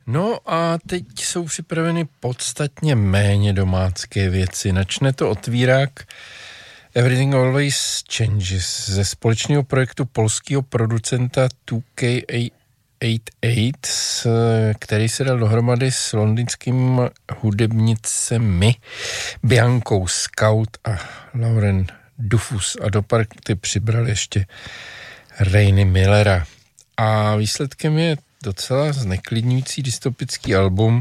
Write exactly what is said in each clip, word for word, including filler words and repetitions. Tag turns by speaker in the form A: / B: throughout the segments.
A: No a teď jsou připraveny podstatně méně domácké věci. Načne to otvírák Everything Always Changes ze společného projektu polského producenta dva K osmdesát osm, který se dal dohromady s londýnským hudebnicemi Biankou Scout a Lauren Dufus a do party přibral ještě Rainy Millera. A výsledkem je docela zneklidňující dystopický album,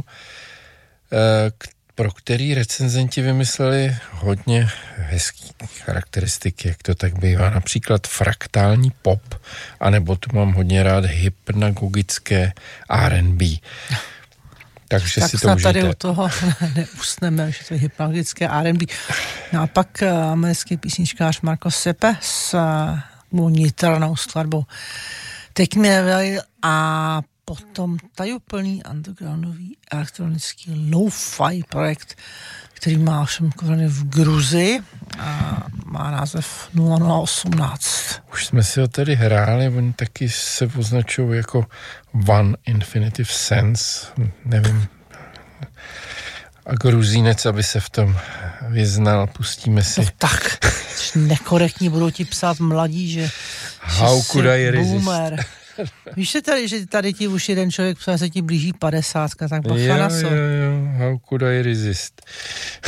A: pro který recenzenti vymysleli hodně hezký charakteristiky, jak to tak bývá. Například fraktální pop, anebo tu mám hodně rád hypnagogické R and B. Takže
B: tak
A: si to
B: snad
A: užijte.
B: Tady u toho neusneme, že to je hypnagogické R and B. No a pak americký písničkář Marco Sepe s niternou skladbou Take Me Away a potom tajuplný undergroundový elektronický lo-fi projekt, který má ovšem kořeny v Gruzii a má název nula nula osmnáct.
A: Už jsme si ho tady hráli, oni taky se označují jako One Infinitive Sense, nevím. A Gruzínec, aby se v tom vyznal, pustíme si.
B: No tak, nekorektní budou ti psát mladí, že,
A: How
B: že
A: could I resist?
B: Boomer. Víš, že tady, že tady ti už jeden člověk psal, se ti blíží padesátka, tak bacha
A: jo,
B: na so.
A: jo, jo, how could I resist?